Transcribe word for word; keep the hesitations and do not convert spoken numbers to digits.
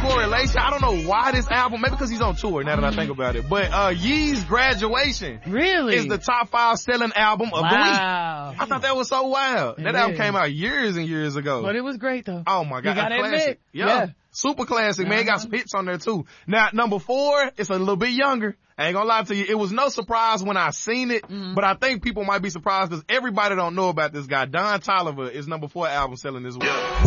correlation. I don't know why this album, maybe because he's on tour now that I think about it, but uh Yee's Graduation really is the top five selling album of wow. the week. I thought that was so wild. It that is. album came out years and years ago. But it was great though. Oh my God. You gotta classic. admit. Yeah. yeah. Super classic, man. It got some hits on there too. Now, number four, it's a little bit younger. I ain't gonna lie to you. It was no surprise when I seen it, mm-hmm. but I think people might be surprised because everybody don't know about this guy. Don Toliver is number four album selling this week.